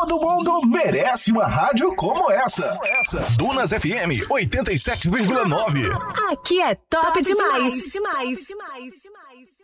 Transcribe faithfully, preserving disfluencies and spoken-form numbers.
Todo mundo merece uma rádio como essa. Dunas F M oitenta e sete vírgula nove. Aqui é top, top demais. demais. demais. demais. demais.